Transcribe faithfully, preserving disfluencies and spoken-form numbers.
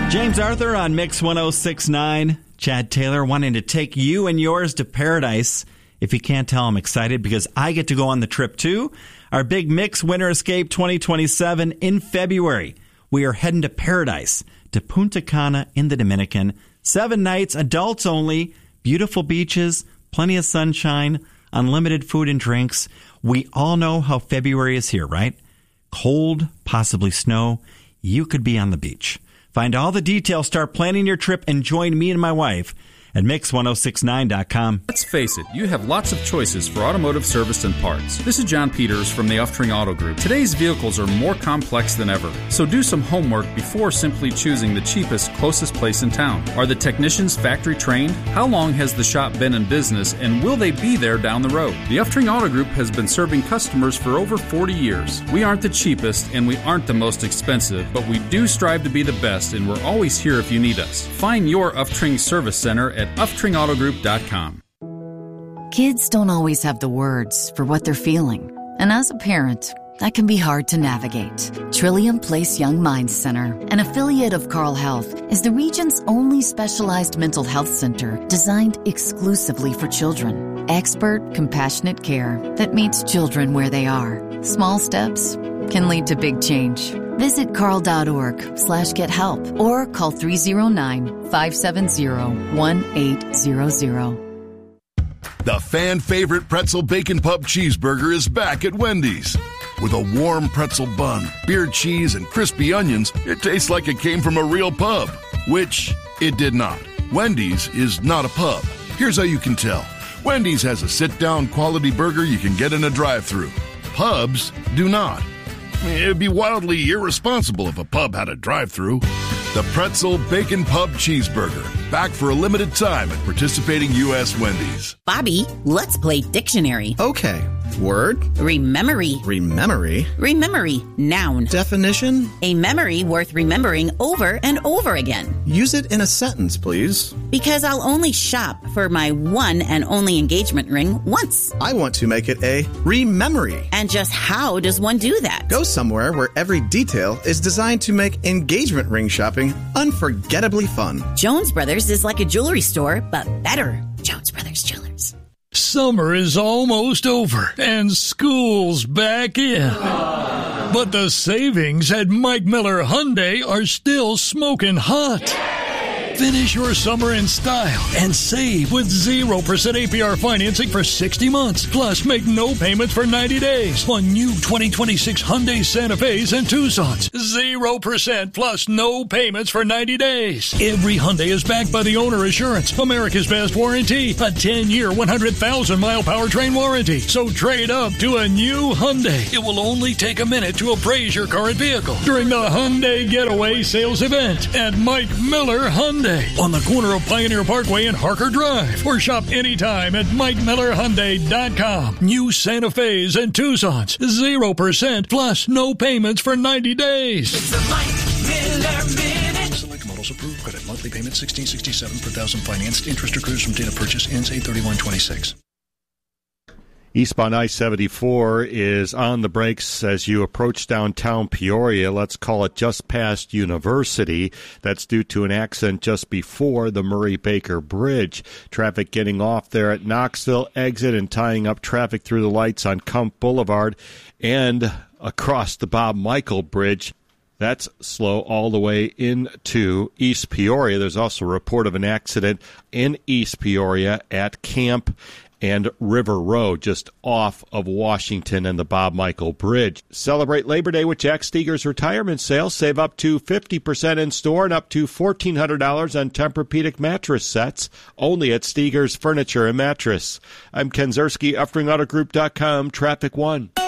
James Arthur on Mix one oh six point nine. Chad Taylor wanting to take you and yours to paradise. If you can't tell, I'm excited because I get to go on the trip too. Our big Mix Winter Escape twenty twenty-seven in February. We are heading to paradise, to Punta Cana in the Dominican. Seven nights, adults only, beautiful beaches, plenty of sunshine, unlimited food and drinks. We all know how February is here, right? Cold, possibly snow. You could be on the beach. Find all the details, start planning your trip, and join me and my wife at mix ten sixty-nine dot com. Let's face it, you have lots of choices for automotive service and parts. This is John Peters from the Uftring Auto Group. Today's vehicles are more complex than ever, so do some homework before simply choosing the cheapest, closest place in town. Are the technicians factory trained? How long has the shop been in business, and will they be there down the road? The Uftring Auto Group has been serving customers for over forty years. We aren't the cheapest, and we aren't the most expensive, but we do strive to be the best, and we're always here if you need us. Find your Uftring Service Center at uftring auto group dot com. Kids don't always have the words for what they're feeling. And as a parent, that can be hard to navigate. Trillium Place Young Minds Center, an affiliate of Carle Health, is the region's only specialized mental health center designed exclusively for children. Expert, compassionate care that meets children where they are. Small steps can lead to big change. Visit carle.org slash get help or call three oh nine, five seven zero, one eight zero zero. The fan-favorite pretzel bacon pub cheeseburger is back at Wendy's. With a warm pretzel bun, beer cheese, and crispy onions, it tastes like it came from a real pub, which it did not. Wendy's is not a pub. Here's how you can tell. Wendy's has a sit-down quality burger you can get in a drive-thru. Pubs do not. It'd be wildly irresponsible if a pub had a drive-thru. The Pretzel Bacon Pub Cheeseburger. Back for a limited time at participating U S Wendy's. Bobby, let's play dictionary. Okay. Word. Rememory. Rememory. Rememory. Noun. Definition. A memory worth remembering over and over again. Use it in a sentence, please. Because I'll only shop for my one and only engagement ring once. I want to make it a rememory. And just how does one do that? Go somewhere where every detail is designed to make engagement ring shopping unforgettably fun. Jones Brothers is like a jewelry store, but better. Jones Brothers Jewelers. Summer is almost over, and school's back in. But the savings at Mike Miller Hyundai are still smoking hot. Finish your summer in style and save with zero percent A P R financing for sixty months. Plus, make no payments for ninety days on new twenty twenty-six Hyundai Santa Fe's and Tucson's. zero percent plus no payments for ninety days. Every Hyundai is backed by the Owner Assurance, America's best warranty, a ten-year, one hundred thousand mile powertrain warranty. So trade up to a new Hyundai. It will only take a minute to appraise your current vehicle during the Hyundai Getaway Sales Event at Mike Miller Hyundai on the corner of Pioneer Parkway and Harker Drive, or shop anytime at mike miller hyundai dot com. New Santa Fe's and Tucson's, zero percent plus no payments for ninety days. It's a Mike Miller Minute. Select models approved. Credit monthly payment sixteen sixty-seven per thousand financed. Interest accrues from date of purchase ends eight thirty-one twenty-six. Eastbound I seventy-four is on the brakes as you approach downtown Peoria. Let's call it just past University. That's due to an accident just before the Murray-Baker Bridge. Traffic getting off there at Knoxville exit and tying up traffic through the lights on Kump Boulevard and across the Bob Michael Bridge. That's slow all the way into East Peoria. There's also a report of an accident in East Peoria at Camp and River Road, just off of Washington and the Bob Michael Bridge. Celebrate Labor Day with Jack Steger's retirement sale. Save up to fifty percent in store and up to fourteen hundred dollars on Tempur-Pedic mattress sets, only at Steger's Furniture and Mattress. I'm Ken Zerski, uftring auto group dot com, Traffic One.